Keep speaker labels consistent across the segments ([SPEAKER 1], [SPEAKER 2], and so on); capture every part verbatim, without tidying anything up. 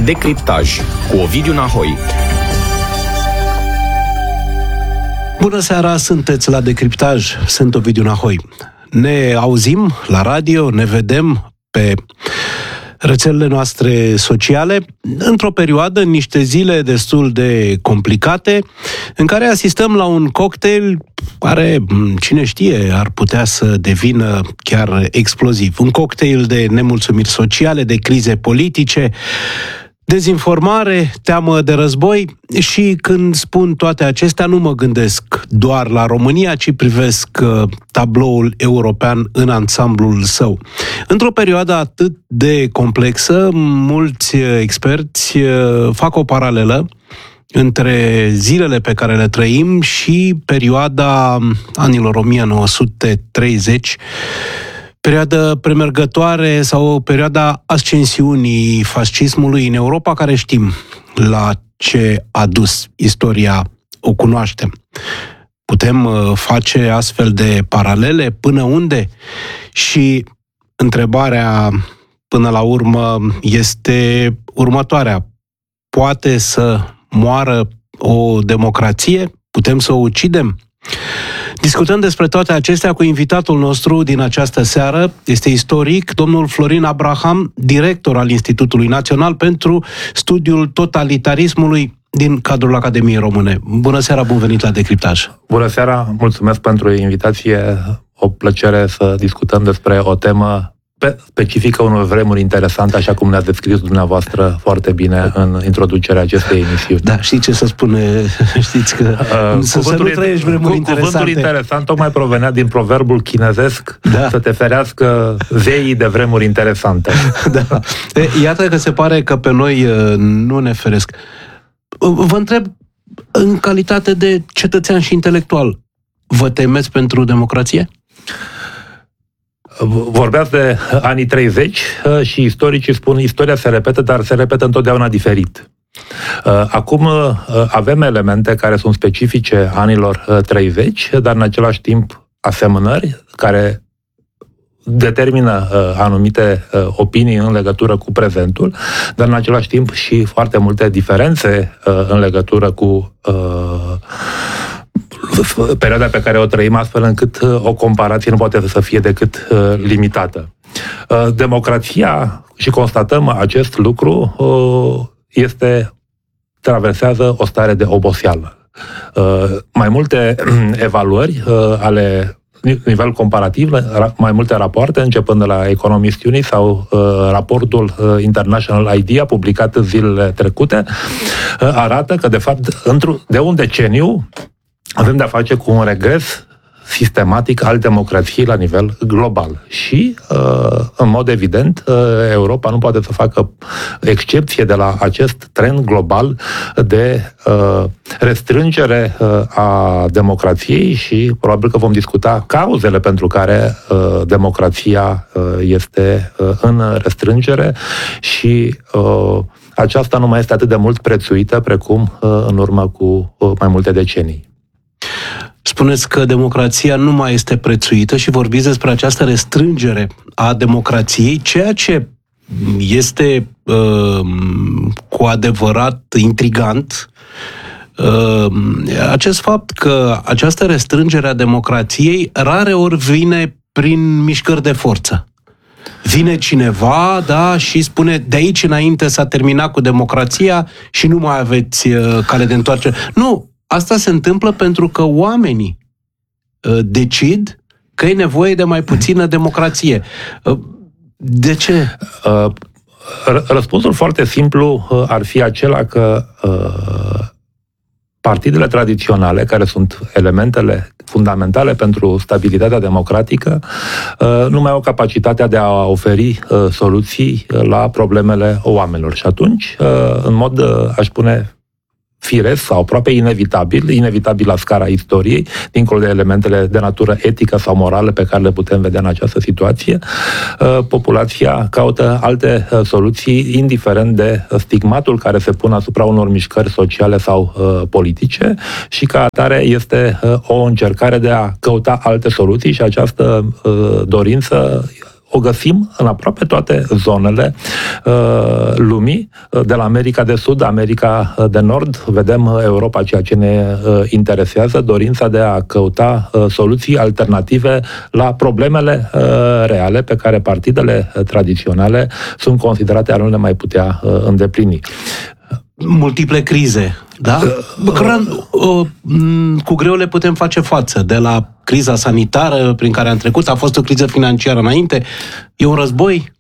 [SPEAKER 1] Decriptaj cu Ovidiu Nahoi.
[SPEAKER 2] Bună seara, sunteți la Decriptaj, sunt Ovidiu Nahoi. Ne auzim la radio, ne vedem pe rețelele noastre sociale într-o perioadă, în niște zile destul de complicate, în care asistăm la un cocktail care, cine știe, ar putea să devină chiar exploziv. Un cocktail de nemulțumiri sociale, de crize politice, dezinformare, teamă de război și când spun toate acestea nu mă gândesc doar la România, ci privesc uh, tabloul european în ansamblul său. Într-o perioadă atât de complexă, mulți experți uh, fac o paralelă între zilele pe care le trăim și perioada anilor o mie nouă sute treizeci, perioadă premergătoare sau perioada ascensiunii fascismului în Europa, care știm la ce a dus. Istoria o cunoaștem. Putem face astfel de paralele? Până unde? Și întrebarea până la urmă este următoarea. Poate să moară o democrație? Putem să o ucidem? Discutăm despre toate acestea cu invitatul nostru din această seară. Este istoric, domnul Florin Abraham, director al Institutului Național pentru Studiul Totalitarismului din cadrul Academiei Române. Bună seara, bun venit la Decriptaj.
[SPEAKER 3] Bună seara, mulțumesc pentru invitație. O plăcere să discutăm despre o temă specifică unor vremuri interesante, așa cum ne-ați descris dumneavoastră foarte bine în introducerea acestei emisiuni.
[SPEAKER 2] Da, știi ce să spune? Știți că uh, să, să nu trăiești vremuri interesante.
[SPEAKER 3] Cuvântul interesant tocmai provenea din proverbul chinezesc, da. Să te ferească zeii de vremuri interesante.
[SPEAKER 2] Da. Iată că se pare că pe noi nu ne feresc. Vă întreb, în calitate de cetățean și intelectual, vă temeți pentru democrație?
[SPEAKER 3] Vorbeați de anii treizeci și istoricii spun istoria se repetă, dar se repetă întotdeauna diferit. Acum avem elemente care sunt specifice anilor treizeci, dar în același timp asemănări care determină anumite opinii în legătură cu prezentul, dar în același timp și foarte multe diferențe în legătură cu perioada pe care o trăim, astfel încât o comparație nu poate să fie decât limitată. Democrația, și constatăm acest lucru, este, traversează o stare de oboseală. Mai multe evaluări ale nivel comparativ, mai multe rapoarte, începând de la Economist Unit sau uh, raportul uh, International Idea, publicat zilele trecute, uh, arată că, de fapt, de un deceniu avem de-a face cu un regres sistematic al democrației la nivel global. Și, în mod evident, Europa nu poate să facă excepție de la acest trend global de restrângere a democrației și probabil că vom discuta cauzele pentru care democrația este în restrângere și aceasta nu mai este atât de mult prețuită precum în urmă cu mai multe decenii.
[SPEAKER 2] Spuneți că democrația nu mai este prețuită și vorbiți despre această restrângere a democrației, ceea ce este uh, cu adevărat intrigant. Uh, acest fapt că această restrângere a democrației rareori vine prin mișcări de forță. Vine cineva, da, și spune de aici înainte s-a terminat cu democrația și nu mai aveți uh, cale de întoarcere. Nu! Asta se întâmplă pentru că oamenii uh, decid că e nevoie de mai puțină democrație. Uh, de ce?
[SPEAKER 3] Uh, răspunsul foarte simplu uh, ar fi acela că uh, partidele tradiționale, care sunt elementele fundamentale pentru stabilitatea democratică, uh, nu mai au capacitatea de a oferi uh, soluții la problemele oamenilor. Și atunci, uh, în mod, uh, aș spune, firesc sau aproape inevitabil, inevitabil la scara istoriei, dincolo de elementele de natură etică sau morală pe care le putem vedea în această situație, populația caută alte soluții, indiferent de stigmatul care se pune asupra unor mișcări sociale sau politice și ca atare este o încercare de a căuta alte soluții și această dorință o găsim în aproape toate zonele uh, lumii, de la America de Sud, America de Nord, vedem Europa, ceea ce ne uh, interesează, dorința de a căuta uh, soluții alternative la problemele uh, reale pe care partidele uh, tradiționale sunt considerate a nu le mai putea uh, îndeplini.
[SPEAKER 2] Multiple crize, da? Căran, cu greu le putem face față. De la criza sanitară prin care am trecut, a fost o criză financiară înainte, e un război?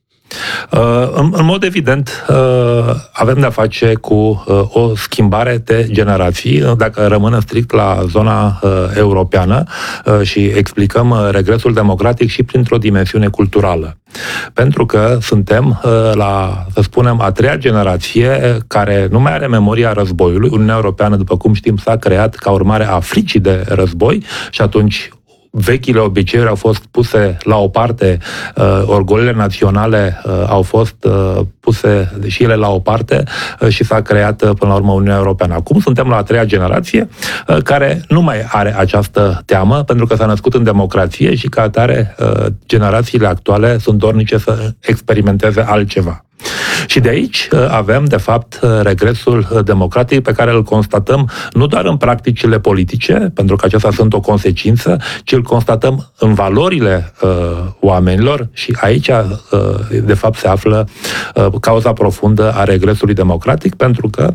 [SPEAKER 3] În, în mod evident, avem de-a face cu o schimbare de generații. Dacă rămânem strict la zona europeană și explicăm regresul democratic și printr-o dimensiune culturală. Pentru că suntem la, să spunem, a treia generație care nu mai are memoria războiului. Uniunea Europeană, după cum știm, s-a creat ca urmare a fricii de război și atunci vechile obiceiuri au fost puse la o parte, uh, orgoliile naționale uh, au fost uh, puse și ele la o parte uh, și s-a creat uh, până la urmă Uniunea Europeană. Acum suntem la a treia generație uh, care nu mai are această teamă pentru că s-a născut în democrație și ca atare uh, generațiile actuale sunt dornice să experimenteze altceva. Și de aici avem, de fapt, regresul democratic pe care îl constatăm nu doar în practicile politice, pentru că acestea sunt o consecință, ci îl constatăm în valorile uh, oamenilor și aici, uh, de fapt, se află uh, cauza profundă a regresului democratic, pentru că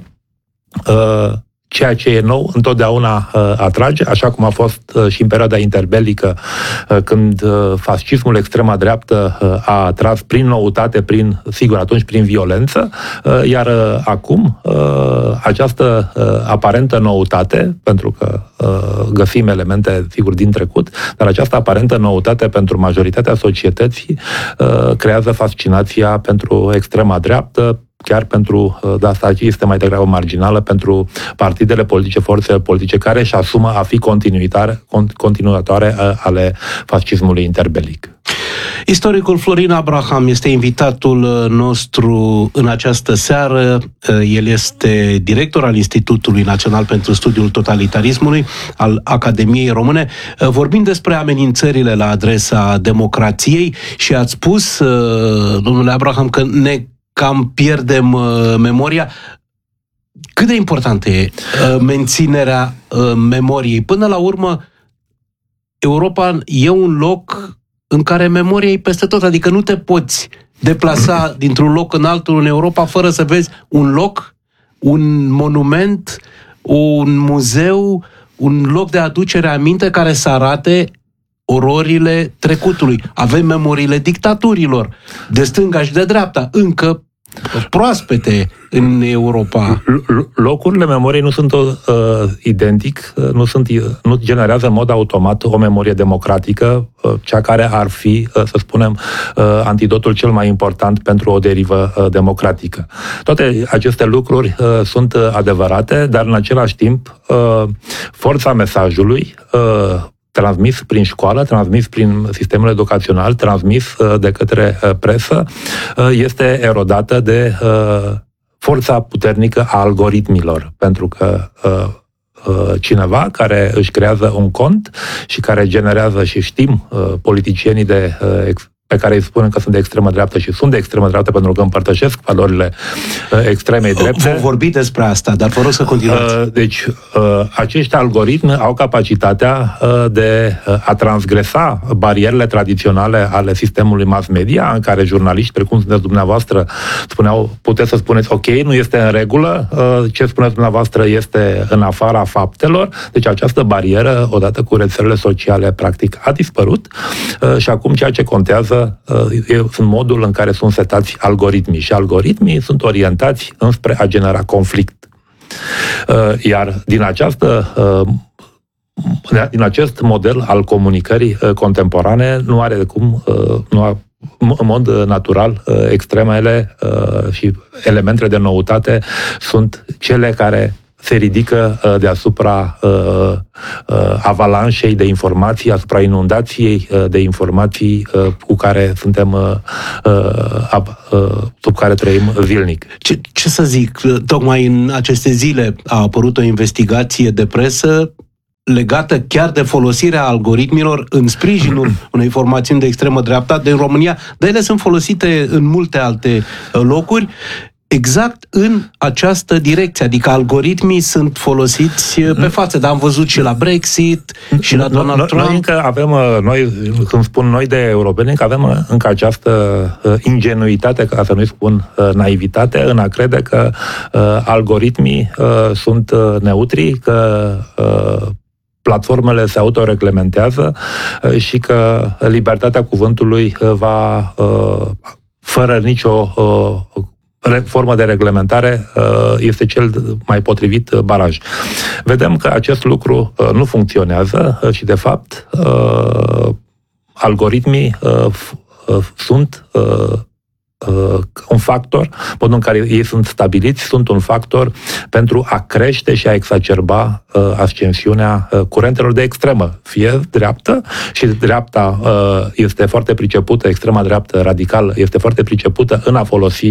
[SPEAKER 3] uh, ceea ce e nou întotdeauna uh, atrage, așa cum a fost uh, și în perioada interbelică, uh, când uh, fascismul, extrema dreaptă, uh, a atras prin noutate, prin, sigur, atunci prin violență, uh, iar uh, acum uh, această uh, aparentă noutate, pentru că uh, găsim elemente, sigur, din trecut, dar această aparentă noutate pentru majoritatea societății uh, creează fascinația pentru extrema dreaptă, chiar pentru, de asta este mai degrabă marginală, pentru partidele politice, forțele politice care își asumă a fi continuatoare ale fascismului interbelic.
[SPEAKER 2] Istoricul Florin Abraham este invitatul nostru în această seară. El este director al Institutului Național pentru Studiul Totalitarismului, al Academiei Române. Vorbim despre amenințările la adresa democrației și ați spus, domnule Abraham, că ne cam pierdem uh, memoria. Cât de importantă e uh, menținerea uh, memoriei? Până la urmă, Europa e un loc în care memoria e peste tot, adică nu te poți deplasa dintr-un loc în altul în Europa fără să vezi un loc, un monument, un muzeu, un loc de aducere aminte care să arate ororile trecutului. Avem memoriile dictaturilor, de stânga și de dreapta, încă proaspete în Europa.
[SPEAKER 3] Locurile memoriei nu sunt uh, identic, nu, sunt, nu generează în mod automat o memorie democratică, uh, cea care ar fi, uh, să spunem, uh, antidotul cel mai important pentru o derivă uh, democratică. Toate aceste lucruri uh, sunt uh, adevărate, dar în același timp uh, forța mesajului uh, transmis prin școală, transmis prin sistemul educațional, transmis uh, de către uh, presă, uh, este erodată de uh, forța puternică a algoritmilor, pentru că uh, uh, cineva care își creează un cont și care generează, și știm, uh, politicienii de uh, pe care îi spunem că sunt de extremă dreaptă și sunt de extremă dreaptă pentru că împărtășesc valorile uh, extremei drepte.
[SPEAKER 2] Vom vorbi despre asta, dar vă rog să continuați.
[SPEAKER 3] Uh, deci, uh, acești algoritmi au capacitatea uh, de uh, a transgresa barierele tradiționale ale sistemului mass media, în care jurnaliști, precum sunteți dumneavoastră, spuneau, puteți să spuneți, ok, nu este în regulă, uh, ce spuneți dumneavoastră este în afara faptelor. Deci această barieră, odată cu rețelele sociale, practic a dispărut uh, și acum ceea ce contează sunt modul în care sunt setați algoritmii și algoritmii sunt orientați înspre a genera conflict. Iar din această din acest model al comunicării contemporane nu are de cum, nu a, în mod natural, extremele și elementele de noutate sunt cele care se ridică uh, deasupra uh, uh, avalanșei de informații, asupra inundației uh, de informații uh, cu care suntem, uh, uh, uh, sub care trăim zilnic.
[SPEAKER 2] Ce, ce să zic, tocmai în aceste zile a apărut o investigație de presă legată chiar de folosirea algoritmilor în sprijinul unei formațiuni de extremă dreapta din România, dar ele sunt folosite în multe alte locuri, exact în această direcție, adică algoritmii sunt folosiți pe față, dar am văzut și la Brexit, și la Donald
[SPEAKER 3] noi,
[SPEAKER 2] Trump.
[SPEAKER 3] Noi încă avem, noi, când spun noi de europeni, încă avem încă această ingenuitate, ca să nu-i spun naivitate, în a crede că uh, algoritmii uh, sunt neutri, că uh, platformele se autoreglementează uh, și că libertatea cuvântului uh, va, uh, fără nicio uh, formă de reglementare, este cel mai potrivit baraj. Vedem că acest lucru nu funcționează și, de fapt, algoritmii sunt un factor, modul în care ei sunt stabiliți, sunt un factor pentru a crește și a exacerba uh, ascensiunea uh, curentelor de extremă, fie dreaptă, și dreapta uh, este foarte pricepută, extrema dreaptă radicală este foarte pricepută în a folosi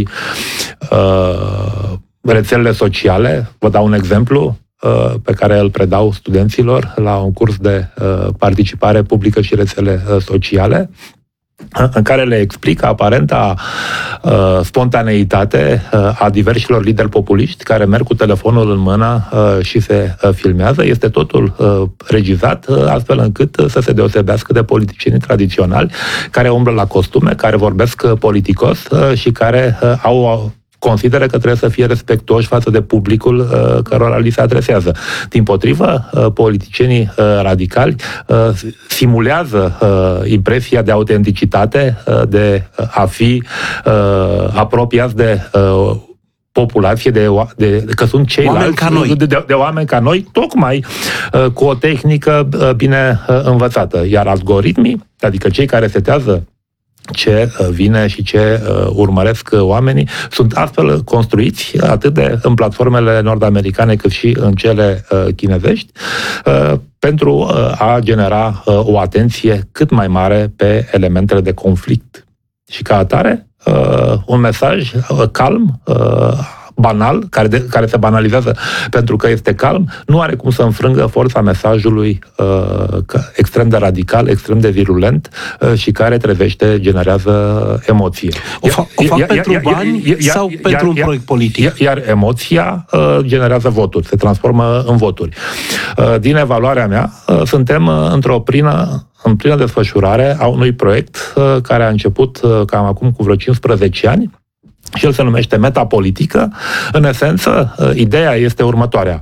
[SPEAKER 3] uh, rețelele sociale. Vă dau un exemplu uh, pe care îl predau studenților la un curs de uh, participare publică și rețele uh, sociale, în care le explică aparenta uh, spontaneitate uh, a diversilor lideri populiști care merg cu telefonul în mână uh, și se uh, filmează. Este totul uh, regizat uh, astfel încât uh, să se deosebească de politicienii tradiționali care umblă la costume, care vorbesc uh, politicos uh, și care uh, au consideră că trebuie să fie respectuoși față de publicul uh, cărora li se adresează. Dimpotrivă, uh, politicienii uh, radicali uh, simulează uh, impresia de autenticitate, uh, de a fi uh, apropiați de uh, populație, de, de, că sunt ceilalți,
[SPEAKER 2] ca noi.
[SPEAKER 3] De, de, de oameni ca noi, tocmai uh, cu o tehnică uh, bine uh, învățată. Iar algoritmii, adică cei care setează ce vine și ce uh, urmăresc oamenii, sunt astfel construiți atât de în platformele nord-americane cât și în cele uh, chinezești uh, pentru uh, a genera uh, o atenție cât mai mare pe elementele de conflict. Și ca atare, uh, un mesaj uh, calm, uh, banal, care, de, care se banalizează pentru că este calm, nu are cum să înfrângă forța mesajului uh, extrem de radical, extrem de virulent uh, și care trezește, generează emoție.
[SPEAKER 2] O, fa- o fac iar, pentru iar, bani iar, sau iar, pentru iar, un proiect politic?
[SPEAKER 3] Iar, iar emoția uh, generează voturi, se transformă în voturi. Uh, din evaluarea mea, uh, suntem uh, într-o plină în plină desfășurare a unui proiect uh, care a început uh, cam acum cu vreo cincisprezece ani, și el se numește metapolitică. În esență, ideea este următoarea.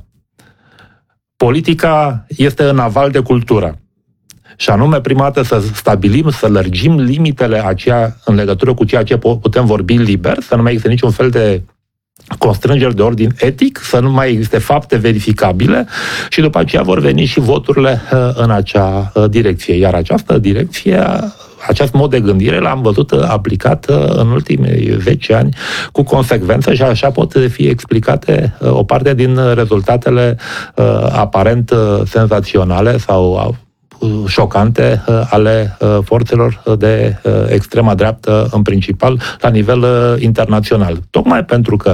[SPEAKER 3] Politica este în aval de cultură. Și anume, prima dată să stabilim, să lărgim limitele aceea în legătură cu ceea ce putem vorbi liber, să nu mai existe niciun fel de constrângeri de ordin etic, să nu mai existe fapte verificabile și după aceea vor veni și voturile în acea direcție. Iar această direcție, acest mod de gândire l-am văzut aplicat în ultimii zece ani cu consecvență și așa pot fi explicate o parte din rezultatele aparent senzaționale sau șocante ale forțelor de extrema dreaptă în principal la nivel internațional. Tocmai pentru că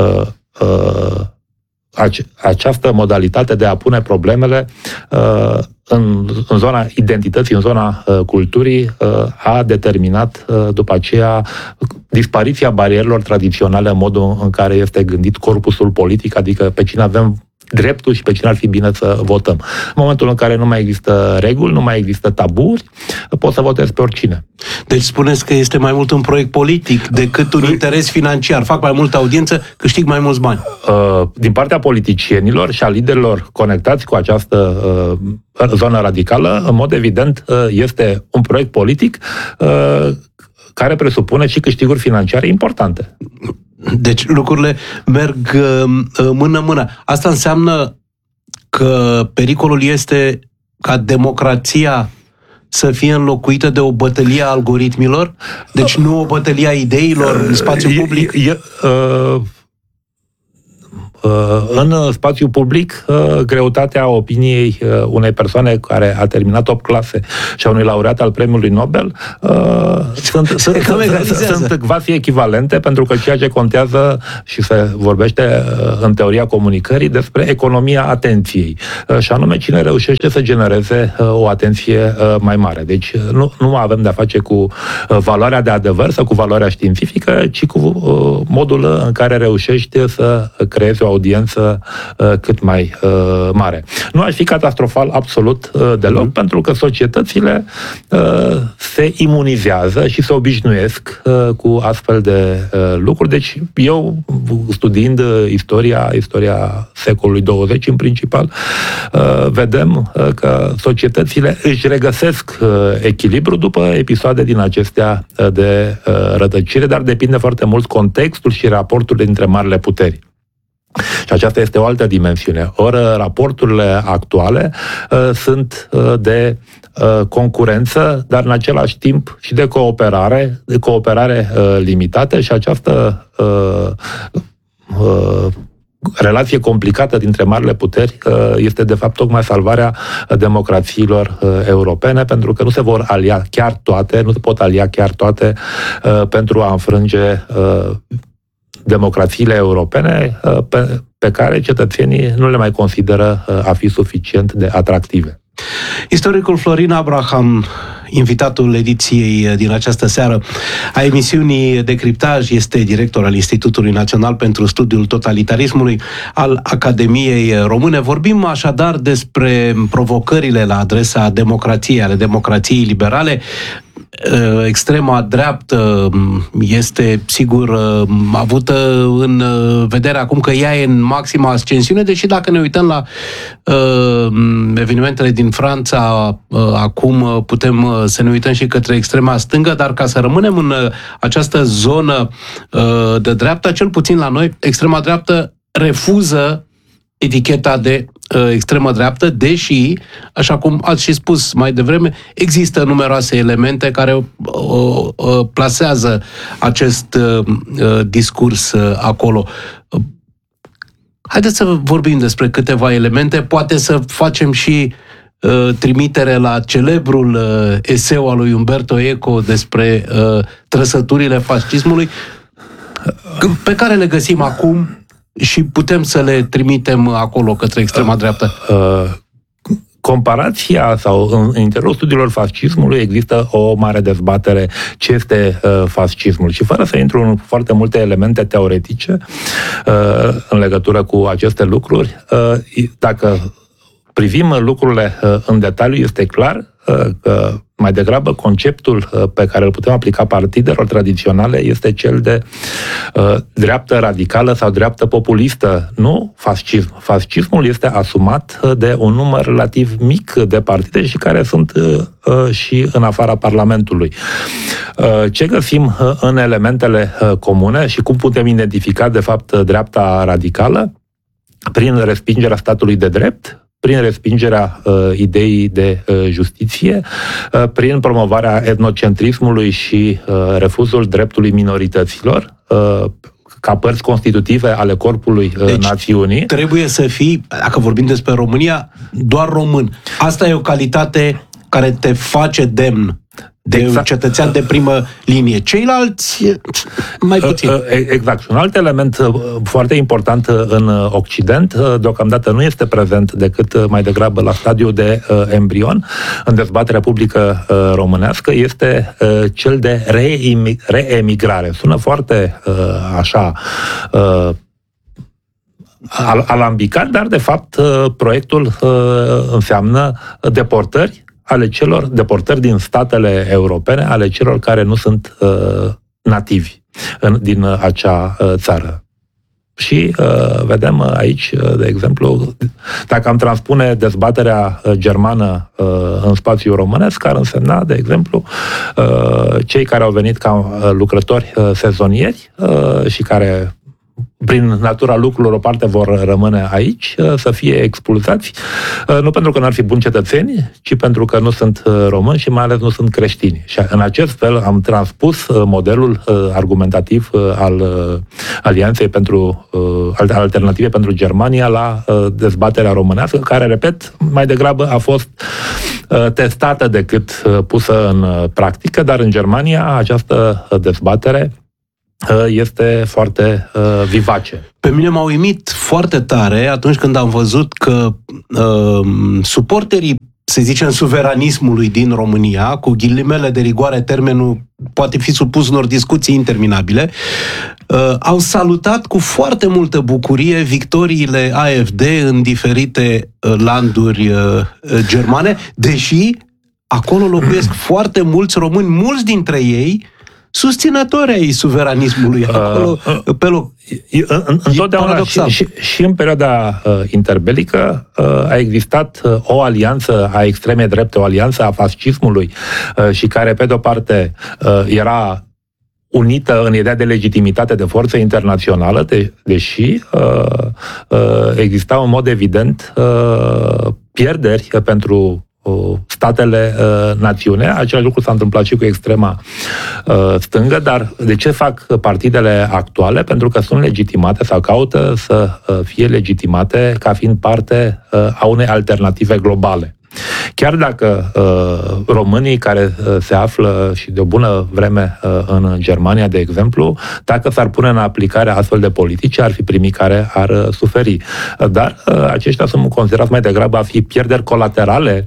[SPEAKER 3] această modalitate de a pune problemele în, în zona identității, în zona uh, culturii, uh, a determinat uh, după aceea dispariția barierelor tradiționale în modul în care este gândit corpusul politic, adică pe cine avem dreptul și pe cine ar fi bine să votăm. În momentul în care nu mai există reguli, nu mai există taburi, poți să votezi pe oricine.
[SPEAKER 2] Deci spuneți că este mai mult un proiect politic decât un interes financiar. Fac mai multă audiență, câștig mai mulți bani.
[SPEAKER 3] Din partea politicienilor și a liderilor conectați cu această zonă radicală, în mod evident, este un proiect politic care presupune și câștiguri financiare importante.
[SPEAKER 2] Deci lucrurile merg mână-mână. Asta înseamnă că pericolul este ca democrația să fie înlocuită de o bătălie a algoritmilor? Deci nu o bătălie a ideilor în spațiul public?
[SPEAKER 3] E, e, uh... în spațiu public, greutatea opiniei unei persoane care a terminat opt clase și a unui laureat al premiului Nobel sunt, sunt, sunt quasi echivalente, pentru că ceea ce contează și se vorbește în teoria comunicării despre economia atenției, și anume cine reușește să genereze o atenție mai mare. Deci nu, nu avem de-a face cu valoarea de adevăr sau cu valoarea științifică, ci cu modul în care reușești să creezi o audiență cât mai mare. Nu aș fi catastrofal absolut deloc, mm-hmm. pentru că societățile se imunizează și se obișnuiesc cu astfel de lucruri. Deci eu, studiind istoria, istoria secolului douăzeci în principal, vedem că societățile își regăsesc echilibru după episoade din acestea de rătăcire, dar depinde foarte mult contextul și raportul dintre marile puteri. Și aceasta este o altă dimensiune. Ori raporturile actuale uh, sunt uh, de uh, concurență, dar în același timp și de cooperare, de cooperare uh, limitată, și această uh, uh, relație complicată dintre marile puteri este de fapt tocmai salvarea democrațiilor europene, pentru că nu se vor alia chiar toate, nu se pot alia chiar toate pentru a înfrânge democrațiile europene pe, pe care cetățenii nu le mai consideră a fi suficient de atractive.
[SPEAKER 2] Istoricul Florin Abraham, invitatul ediției din această seară a emisiunii Decriptaj, este director al Institutului Național pentru Studiul Totalitarismului al Academiei Române. Vorbim așadar despre provocările la adresa democrației, ale democrației liberale. Extrema dreaptă este, sigur, avută în vedere acum că ea e în maximă ascensiune, deși dacă ne uităm la uh, evenimentele din Franța, uh, acum putem să ne uităm și către extrema stângă, dar ca să rămânem în această zonă uh, de dreapta, cel puțin la noi, extrema dreaptă refuză eticheta de uh, extremă dreaptă, deși, așa cum ați și spus mai devreme, există numeroase elemente care uh, uh, plasează acest uh, uh, discurs uh, acolo. Uh, haideți să vorbim despre câteva elemente, poate să facem și uh, trimitere la celebrul uh, eseu al lui Umberto Eco despre uh, trăsăturile fascismului, pe care le găsim acum și putem să le trimitem acolo către extrema dreaptă.
[SPEAKER 3] Uh, comparația sau în interiorul studiilor fascismului există o mare dezbatere ce este uh, fascismul. Și fără să intru în foarte multe elemente teoretice uh, în legătură cu aceste lucruri, uh, dacă privim lucrurile uh, în detaliu, este clar uh, că mai degrabă conceptul uh, pe care îl putem aplica partidelor tradiționale este cel de uh, dreaptă radicală sau dreaptă populistă, nu fascism. Fascismul este asumat uh, de un număr relativ mic de partide și care sunt uh, uh, și în afara Parlamentului. Uh, ce găsim uh, în elementele uh, comune și cum putem identifica de fapt dreapta radicală? Prin respingerea statului de drept, prin respingerea uh, ideii de uh, justiție, uh, prin promovarea etnocentrismului și uh, refuzul dreptului minorităților uh, ca părți constitutive ale corpului uh, deci, națiunii.
[SPEAKER 2] Trebuie să fii, dacă vorbim despre România, doar român. Asta e o calitate care te face demn de exact. Un cetățean de primă linie. Ceilalți, mai puțin.
[SPEAKER 3] Exact. Și un alt element foarte important în Occident, deocamdată nu este prezent decât mai degrabă la stadiu de embrion în dezbaterea publică românească, este cel de reemigrare. Sună foarte așa alambicat, dar de fapt proiectul înseamnă deportări ale celor deportări din statele europene, ale celor care nu sunt uh, nativi în, din uh, acea uh, țară. Și uh, vedem aici, uh, de exemplu, dacă am transpune dezbaterea uh, germană uh, în spațiul românesc, ar însemna, de exemplu, uh, cei care au venit ca uh, lucrători uh, sezonieri uh, și care prin natura lucrurilor, o parte vor rămâne aici, să fie expulzați, nu pentru că n-ar fi buni cetățeni, ci pentru că nu sunt români și mai ales nu sunt creștini. Și în acest fel am transpus modelul argumentativ al Alianței pentru Alternative pentru Germania la dezbaterea românească, care, repet, mai degrabă a fost testată decât pusă în practică, dar în Germania această dezbatere este foarte uh, vivace.
[SPEAKER 2] Pe mine m-a uimit foarte tare atunci când am văzut că uh, suporterii, să zicem, suveranismului din România, cu ghilimele de rigoare, termenul poate fi supus unor discuții interminabile, uh, au salutat cu foarte multă bucurie victoriile A F D în diferite uh, landuri uh, germane, deși acolo locuiesc foarte mulți români, mulți dintre ei susținători ai suveranismului acolo, uh, uh, pe loc.
[SPEAKER 3] Întotdeauna și, și, și în perioada uh, interbelică uh, a existat uh, o alianță a extremei drepte, o alianță a fascismului uh, și care, pe de-o parte, uh, era unită în ideea de legitimitate de forță internațională, de, deși uh, uh, exista în mod evident uh, pierderi pentru statele uh, națiune. Același lucru s-a întâmplat și cu extrema uh, stângă, dar de ce fac partidele actuale? Pentru că sunt legitimate sau caută să uh, fie legitimate ca fiind parte uh, a unei alternative globale. Chiar dacă uh, românii care uh, se află și de o bună vreme uh, în Germania, de exemplu, dacă s-ar pune în aplicare astfel de politici, ar fi primii care ar uh, suferi. Uh, dar uh, aceștia sunt considerați mai degrabă a fi pierderi colaterale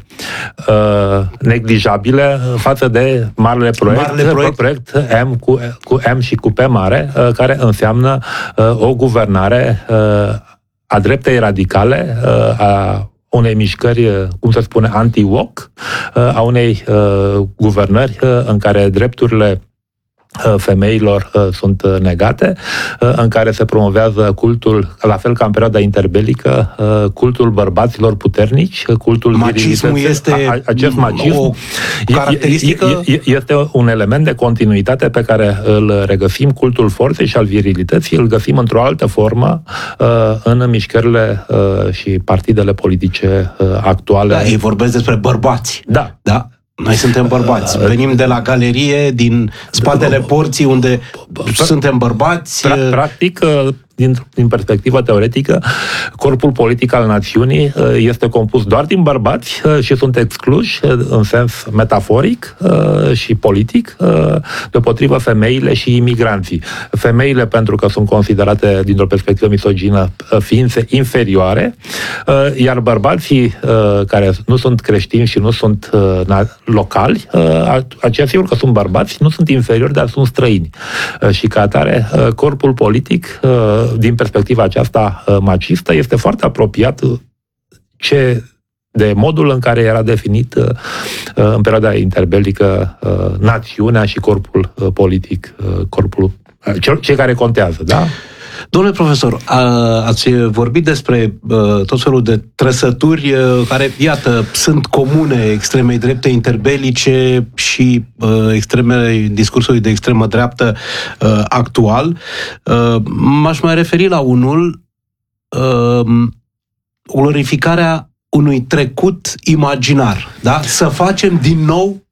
[SPEAKER 3] uh, neglijabile față de marele proiect,
[SPEAKER 2] marele proiect.
[SPEAKER 3] proiect M cu, cu M și cu P mare, uh, care înseamnă uh, o guvernare uh, a dreptei radicale, uh, a unei mișcări, cum se spune, anti-woke, a unei uh, guvernări uh, în care drepturile uh, femeilor uh, sunt negate, uh, în care se promovează cultul, la fel ca în perioada interbelică, uh, cultul bărbaților puternici, cultul
[SPEAKER 2] macismul este
[SPEAKER 3] a, acest macism
[SPEAKER 2] o caracteristică?
[SPEAKER 3] E, e, este un element de continuitate pe care îl regăsim, cultul forței și al virilității, îl găsim într-o altă formă uh, în mișcările uh, și partidele politice uh, actuale.
[SPEAKER 2] Da, ei vorbesc despre bărbați.
[SPEAKER 3] Da.
[SPEAKER 2] Da. Noi suntem bărbați. Venim de la galerie, din spatele porții, unde suntem bărbați.
[SPEAKER 3] Practic, din, din perspectivă teoretică, corpul politic al națiunii este compus doar din bărbați și sunt excluși în sens metaforic și politic, deopotrivă femeile și imigranții. Femeile, pentru că sunt considerate, dintr-o perspectivă misogină, ființe inferioare, iar bărbații care nu sunt creștini și nu sunt locali, aceia sigur că sunt bărbați, nu sunt inferiori, dar sunt străini. Și ca atare, corpul politic, din perspectiva aceasta macistă, este foarte apropiat ce, de modul în care era definit în perioada interbelică națiunea și corpul politic, corpul, cei care contează, da?
[SPEAKER 2] Domnule profesor, ați vorbit despre tot felul de trăsături care, iată, sunt comune extremei drepte interbelice și extreme, discursului de extremă dreaptă actual. M-aș mai referi la unul, glorificarea unui trecut imaginar, da? Să facem din nou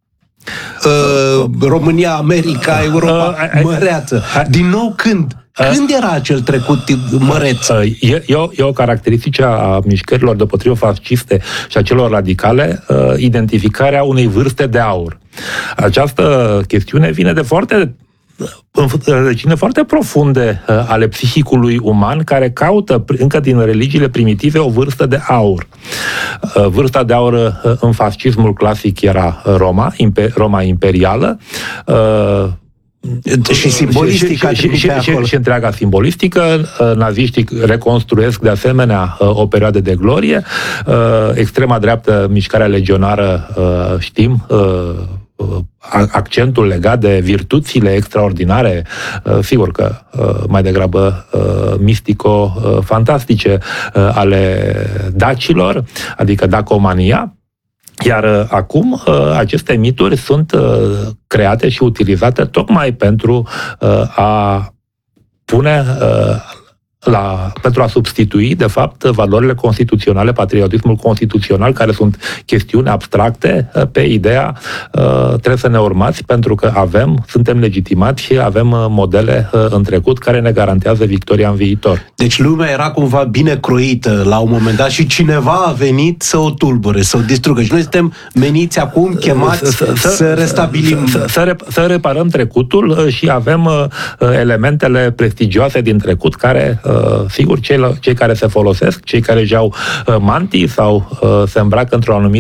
[SPEAKER 2] România, America, Europa măreață. Din nou când? Când era acel trecut măreț?
[SPEAKER 3] E, e, o, e o caracteristică a mișcărilor deopotrivă fasciste și a celor radicale, uh, identificarea unei vârste de aur. Această chestiune vine de foarte rădăcini foarte profunde uh, ale psihicului uman, care caută încă din religiile primitive o vârstă de aur. Uh, vârsta de aur uh, în fascismul clasic era Roma, imper, Roma imperială, uh,
[SPEAKER 2] și simbolistica
[SPEAKER 3] și, și, și, și, și întreaga simbolistică. Naziștii reconstruiesc de asemenea o perioadă de glorie. Extrema dreaptă, mișcarea legionară, știm, accentul legat de virtuțile extraordinare, sigur că mai degrabă mistico-fantastice ale dacilor, adică dacomania. Iar acum aceste mituri sunt create și utilizate tocmai pentru a pune La, pentru a substitui, de fapt, valorile constituționale, patriotismul constituțional, care sunt chestiuni abstracte, pe ideea trebuie să ne urmați pentru că avem, suntem legitimați și avem modele în trecut care ne garantează victoria în viitor.
[SPEAKER 2] Deci lumea era cumva bine croită la un moment dat și cineva a venit să o tulbure, să o distrugă. Și noi suntem meniți acum, chemați să, să, să restabilim...
[SPEAKER 3] Să, să, să reparăm trecutul și avem elementele prestigioase din trecut care... Sigur, cei, cei care se folosesc, cei care își iau mantii sau se îmbracă într-o anumită